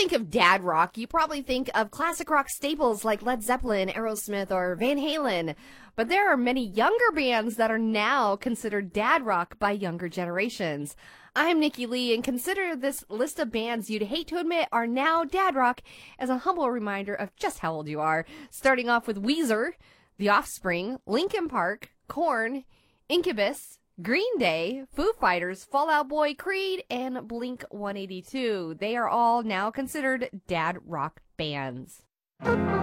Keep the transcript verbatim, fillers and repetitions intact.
think of dad rock, you probably think of classic rock staples like Led Zeppelin, Aerosmith, or Van Halen. But there are many younger bands that are now considered dad rock by younger generations. I'm Nikki Lee, and consider this list of bands you'd hate to admit are now dad rock as a humble reminder of just how old you are. Starting off with Weezer, The Offspring, Linkin Park, Korn, Incubus, Green Day, Foo Fighters, Fall Out Boy, Creed, and Blink one eighty-two. They are all now considered dad rock bands.